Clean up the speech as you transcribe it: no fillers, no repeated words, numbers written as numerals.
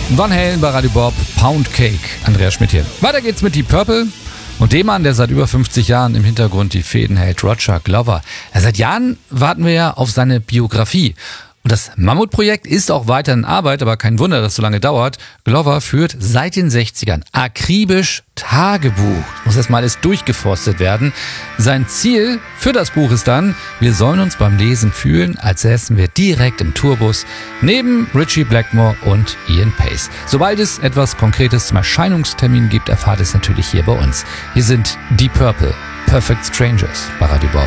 Van Halen bei Radio Bob, Pound Cake, Andreas Schmidt hier. Weiter geht's mit Deep Purple und dem Mann, der seit über 50 Jahren im Hintergrund die Fäden hält, Roger Glover. Seit Jahren warten wir ja auf seine Biografie. Und das Mammutprojekt ist auch weiter in Arbeit, aber kein Wunder, dass es so lange dauert. Glover führt seit den 60ern akribisch Tagebuch. Muss erstmal alles durchgeforstet werden. Sein Ziel für das Buch ist dann, wir sollen uns beim Lesen fühlen, als säßen wir direkt im Tourbus neben Ritchie Blackmore und Ian Pace. Sobald es etwas Konkretes zum Erscheinungstermin gibt, erfahrt es natürlich hier bei uns. Hier sind Deep Purple, Perfect Strangers bei Radio Bob.